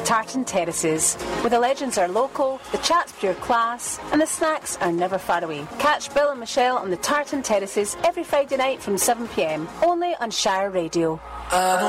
Tartan Terraces, where the legends are local, the chat's pure class, and the snacks are never far away. Catch Bill and Michelle on the Tartan Terraces every Friday night from 7pm, only on Shire Radio.